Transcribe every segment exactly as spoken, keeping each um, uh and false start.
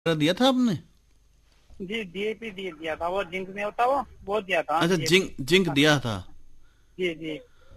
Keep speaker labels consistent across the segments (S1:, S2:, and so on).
S1: दिया था आपने?
S2: जी डीएपी दिए दिया था, वो जिंक में होता वो वो दिया था।
S1: अच्छा, जिंक जिंक दिया था।
S2: जी जी।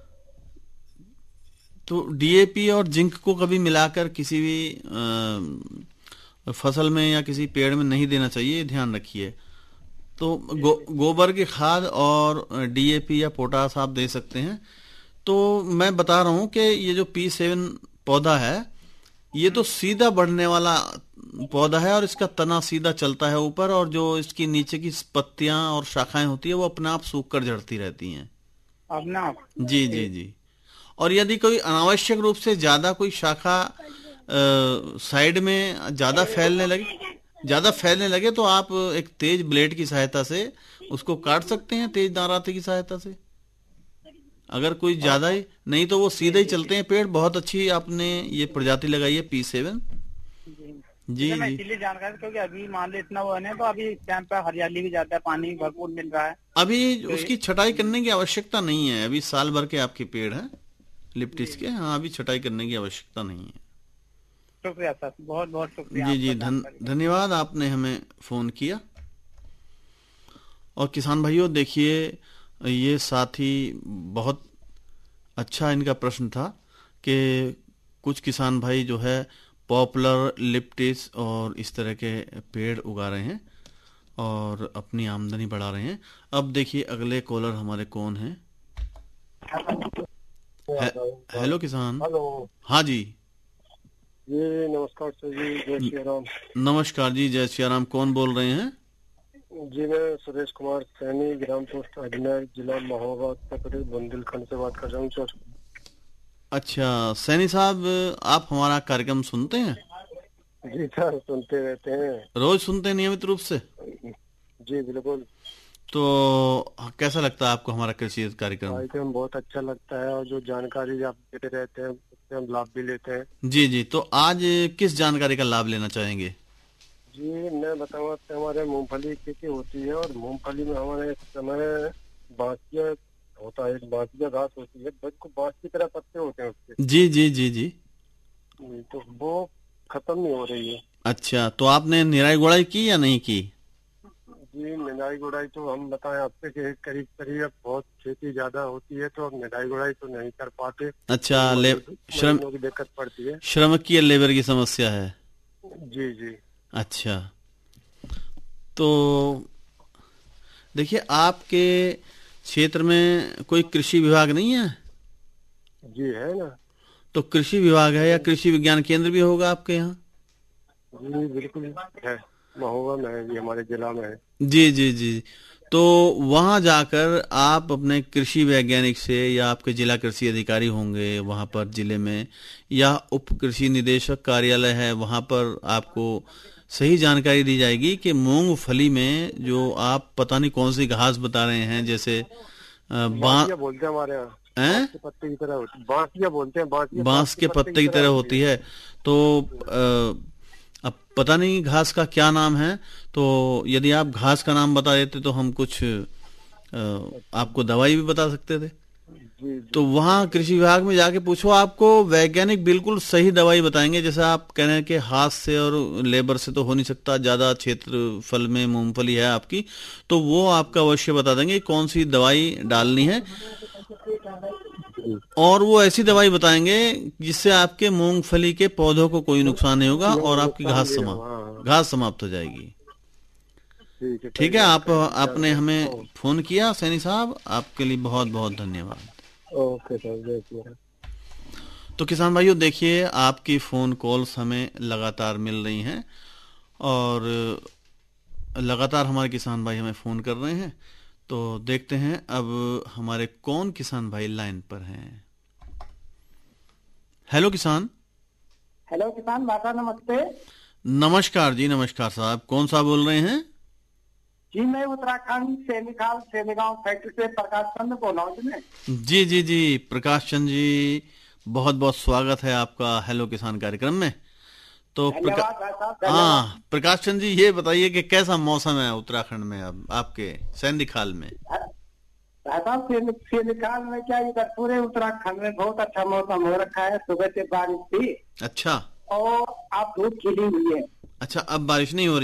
S1: तो डीएपी और जिंक को कभी मिलाकर किसी भी अ, फसल में या किसी पेड़ में नहीं देना चाहिए, ध्यान रखिए। तो गो, गोबर की खाद और डीएपी या पोटास आप दे सकते हैं। तो मैं बता रहा हूं कि ये जो पी सेवन पौधा है, ये तो सीधा बढ़ने वाला पौधा है और इसका तना सीधा चलता है ऊपर, और जो इसकी नीचे की पत्तियां और शाखाएं होती है वो अपने आप सूख कर झड़ती रहती हैं।
S2: अब ना।
S1: जी जी जी। और यदि कोई अनावश्यक रूप से ज्यादा कोई शाखा अ, साइड में ज्यादा फैलने लगे ज्यादा फैलने लगे तो आप एक तेज ब्लेड की सहायता से उसको काट सकते हैं, तेज दाराते की सहायता से। अगर कोई ज्यादा ही नहीं तो वो सीधे ही चलते हैं पेड़। बहुत अच्छी आपने ये प्रजाति लगाई है पी सेवन। जी
S2: जी मैं
S1: जी।
S2: इसीलिए जानकारी, क्योंकि अभी मान लो इतना वो है ना, तो अभी इस टाइम पे हरियाली भी ज्यादा है, पानी भी भरपूर मिल रहा है।
S1: अभी
S2: तो
S1: उसकी छटाई करने की आवश्यकता नहीं है, अभी साल भर के आपके पेड़ हैं लिप्टिस
S2: जी
S1: के। हाँ, अभी छटाई करने की आवश्यकता नहीं है।
S2: शुक्रिया सर, बहुत बहुत शुक्रिया
S1: जी
S2: आपका
S1: जी, धन
S2: जानकारी।
S1: धन्यवाद, आपने हमें फोन किया। और किसान भाइयों देखिए, ये साथी बहुत अच्छा इनका प्रश्न था कि कुछ किसान भाई जो है पॉपुलर, लिप्टिस और इस तरह के पेड़ उगा रहे हैं और अपनी आमदनी बढ़ा रहे हैं। अब देखिए अगले कॉलर हमारे कौन हैं। है, हेलो किसान।
S3: हेलो
S1: हाँ जी।
S3: जी, नमस्कार सर जी, जय श्री राम।
S1: नमस्कार जी, जय श्री राम। कौन बोल रहे हैं?
S3: जी मैं सुरेश कुमार सैनी, ग्राम पोस्ट अजमेर, जिला महोबा, उत्तर प्रदेश, बुंदेलखंड से बात कर रहा हूँ सर।
S1: अच्छा सैनी साहब, आप हमारा कार्यक्रम सुनते हैं?
S3: जी सर, सुनते रहते हैं।
S1: रोज सुनते हैं नियमित रूप से?
S3: जी बिल्कुल।
S1: तो कैसा लगता है आपको हमारा कृषि कार्यक्रम?
S3: कार्यक्रम बहुत अच्छा लगता है और जो जानकारी आप देते रहते हैं उससे हम लाभ भी लेते हैं।
S1: जी जी। तो आज किस जानकारी का लाभ लेना चाहेंगे?
S3: जी मैं बताऊंगा कि हमारे मूंगफली की खेती होती है और मूंगफली में हमारे इस समय बांसिया होता है, एक बांसिया घास होती है, बिल्कुल बांस की तरह पत्ते होते हैं उसके।
S1: जी जी जी जी।
S3: जी, तो वो खत्म नहीं हो रही है।
S1: अच्छा, तो आपने निराई गुड़ाई की या नहीं की?
S3: जी निदाई गुड़ाई तो हम बताएं आपसे कि करीब करीब बहुत खेती ज्यादा होती है तो हम निदाई गुड़ाई तो नहीं कर पाते।
S1: अच्छा,
S3: तो
S1: ले श्रम
S3: मजदूरों की दिक्कत पड़ती है।
S1: श्रम की लेबर की समस्या है।
S3: जी जी।
S1: अच्छा, तो देखिए आपके क्षेत्र में कोई कृषि विभाग नहीं है?
S3: जी है ना।
S1: तो कृषि विभाग है या कृषि विज्ञान केंद्र भी होगा आपके यहाँ?
S3: जी बिल्कुल है, महोबा में है जी, हमारे जिला में है।
S1: जी जी जी। तो वहां जाकर आप अपने कृषि वैज्ञानिक से, या आपके जिला कृषि अधिकारी होंगे वहां पर जिले में, या उप कृषि निदेशक कार्यालय है, वहां पर आपको सही जानकारी दी जाएगी कि मूंगफली में जो आप पता नहीं कौन सी घास बता रहे हैं, जैसे
S3: बांसिया बोलते हैं हमारे यहाँ, बांस के पत्ते की तरह होती है। बांसिया बोलते हैं, बांसिया
S1: बांस के पत्ते की तरह होती है। तो आ, अब पता नहीं घास का क्या नाम है, तो यदि आप घास का नाम बता देते तो हम कुछ आ, आपको दवाई भी बता सकते थे।
S3: जी, जी।
S1: तो वहाँ कृषि विभाग में जाके पूछो, आपको वैज्ञानिक बिल्कुल सही दवाई बताएंगे। जैसे आप कह रहे हैं कि हाथ से और लेबर से तो हो नहीं सकता, ज्यादा क्षेत्रफल में मूंगफली है आपकी, तो वो आपका अवश्य बता देंगे कौन सी दवाई डालनी है। और वो ऐसी दवाई बताएंगे जिससे आपके मूंगफली के पौधों को कोई नुकसान नहीं होगा और आपकी घास समाप्त घास समाप्त हो जाएगी। ठीक है, आप आपने हमें फोन किया सैनी साहब, आपके लिए बहुत बहुत धन्यवाद।
S3: Okay sir.
S1: तो किसान भाइयों देखिए, आपकी फोन कॉल्स हमें लगातार मिल रही हैं और लगातार हमारे किसान भाई हमें फोन कर रहे हैं। तो देखते हैं अब हमारे कौन किसान भाई लाइन पर हैं। हेलो किसान।
S2: हेलो किसान माता, नमस्ते।
S1: नमस्कार जी, नमस्कार साहब, कौन सा बोल रहे हैं?
S2: जी मैं उत्तराखंड सेमिकाल सेमेगांव फैक्ट्री से प्रकाश चंद्र बोल रहा हूँ।
S1: जी जी जी, प्रकाश चंद्र जी, बहुत बहुत स्वागत है आपका हेलो किसान कार्यक्रम में। तो प्रका... हाँ प्रकाश चंद्र जी, ये बताइए कि कैसा मौसम है उत्तराखंड में अब आपके सैंदीखाल में?
S2: सेमिकाल में क्या, इधर पूरे उत्तराखंड में बहुत अच्छा मौसम हो रखा है, सुबह से बारिश थी।
S1: अच्छा।
S2: और आप धूप खिली हुई है।
S1: अच्छा, अब बारिश नहीं हो रही?